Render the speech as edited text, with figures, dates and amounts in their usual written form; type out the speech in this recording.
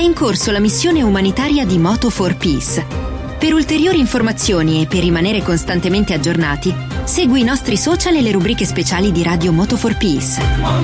in corso la missione umanitaria di Moto for Peace. Per ulteriori informazioni e per rimanere costantemente aggiornati, segui i nostri social e le rubriche speciali di Radio Moto for Peace.